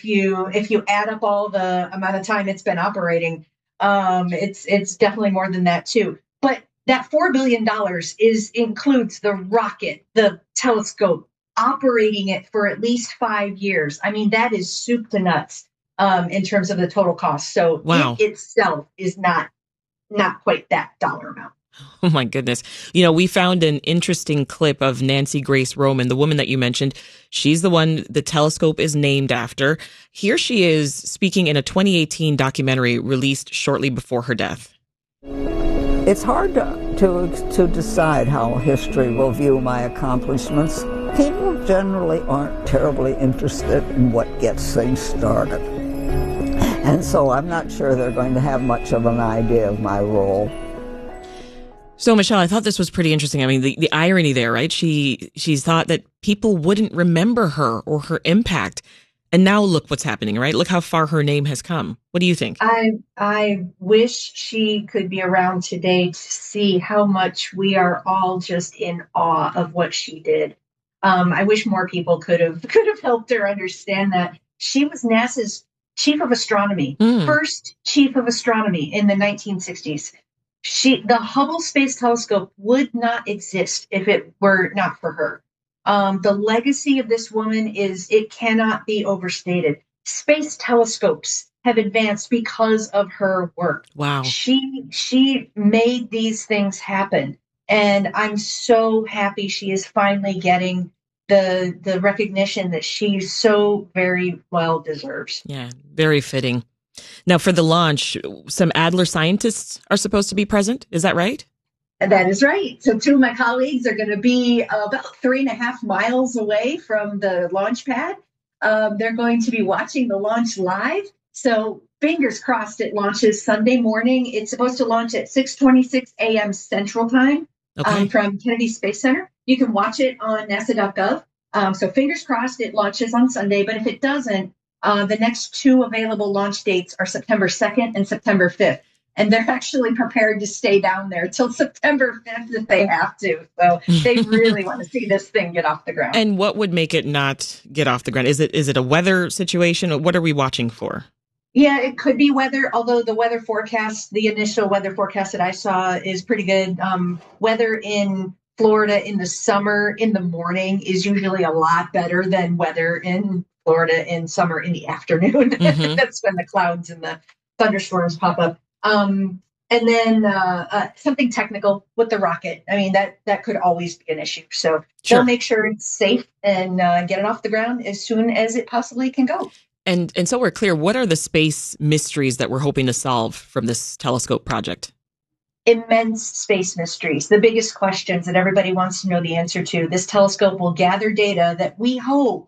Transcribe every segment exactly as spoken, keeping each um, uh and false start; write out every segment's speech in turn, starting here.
if you if you add up all the amount of time it's been operating, um, it's it's definitely more than that too. But that four billion dollars is includes the rocket, the telescope, operating it for at least five years. I mean, that is soup to nuts um, in terms of the total cost. So Wow. it itself is not not quite that dollar amount. Oh my goodness. You know, we found an interesting clip of Nancy Grace Roman, the woman that you mentioned. She's the one the telescope is named after. Here she is speaking in a twenty eighteen documentary released shortly before her death. It's hard to, to, to decide how history will view my accomplishments. People generally aren't terribly interested in what gets things started. And so I'm not sure they're going to have much of an idea of my role. So, Michelle, I thought this was pretty interesting. I mean, the, the irony there, right? She she's thought that people wouldn't remember her or her impact. And now look what's happening, right? Look how far her name has come. What do you think? I I wish she could be around today to see how much we are all just in awe of what she did. Um, I wish more people could have could have helped her understand that she was NASA's chief of astronomy, Mm. first chief of astronomy in the nineteen sixties. She the Hubble Space Telescope would not exist if it were not for her. Um, the legacy of this woman is, it cannot be overstated. Space telescopes have advanced because of her work. Wow. She she made these things happen. And I'm so happy she is finally getting the the recognition that she so very well deserves. Yeah, very fitting. Now, for the launch, some Adler scientists are supposed to be present. Is that right? That is right. So two of my colleagues are going to be about three and a half miles away from the launch pad. Um, they're going to be watching the launch live. So fingers crossed it launches Sunday morning. It's supposed to launch at six twenty-six a.m. Central Time Okay. um, from Kennedy Space Center. You can watch it on nasa dot gov. Um, so fingers crossed it launches on Sunday. But if it doesn't, uh, the next two available launch dates are September second and September fifth. And they're actually prepared to stay down there till September fifth if they have to. So they really want to see this thing get off the ground. And what would make it not get off the ground? Is it is it a weather situation? What are we watching for? Yeah, it could be weather, although the weather forecast, the initial weather forecast that I saw is pretty good. Um, weather in Florida in the summer in the morning is usually a lot better than weather in Florida in summer in the afternoon. Mm-hmm. That's when the clouds and the thunderstorms pop up. Um, and then uh, uh, something technical with the rocket. I mean, that that could always be an issue. So Sure. they'll make sure it's safe and uh, get it off the ground as soon as it possibly can go. And and so we're clear, what are the space mysteries that we're hoping to solve from this telescope project? Immense space mysteries, the biggest questions that everybody wants to know the answer to. This telescope will gather data that we hope,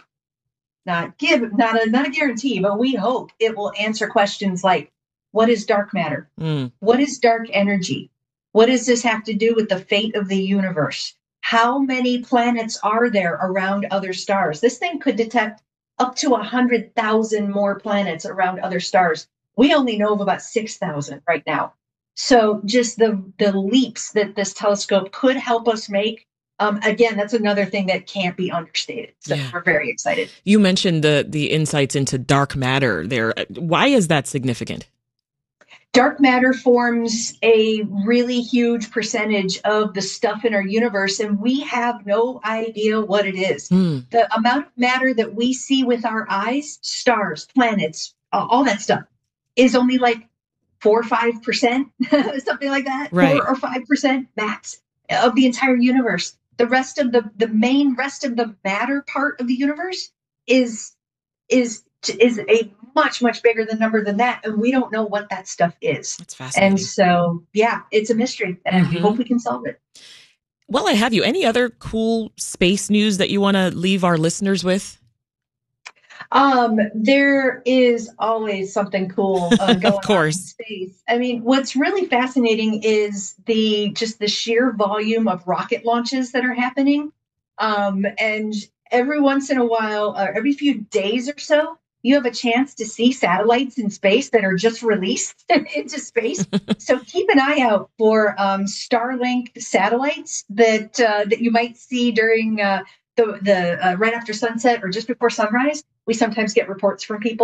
not give, not a, not a guarantee, but we hope it will answer questions like, what is dark matter? Mm. What is dark energy? What does this have to do with the fate of the universe? How many planets are there around other stars? This thing could detect up to one hundred thousand more planets around other stars. We only know of about six thousand right now. So just the, the leaps that this telescope could help us make, um, again, that's another thing that can't be understated. So yeah. We're very excited. You mentioned the the insights into dark matter there. Why is that significant? Dark matter forms a really huge percentage of the stuff in our universe, and we have no idea what it is. Mm. The amount of matter that we see with our eyes, stars, planets, uh, all that stuff, is only like four or five percent, something like that, right. four or five percent max of the entire universe. The rest of the the main rest of the matter part of the universe is is is a much, much bigger than number than that. And we don't know what that stuff is. That's fascinating. And so, yeah, it's a mystery and mm-hmm. we hope we can solve it. Well, I have you. Any other cool space news that you want to leave our listeners with? Um, there is always something cool uh, going of course. on in space. I mean, what's really fascinating is the just the sheer volume of rocket launches that are happening. Um, and every once in a while, uh, every few days or so, you have a chance to see satellites in space that are just released into space. So keep an eye out for um, Starlink satellites that uh, that you might see during uh, the the uh, right after sunset or just before sunrise. We sometimes get reports from people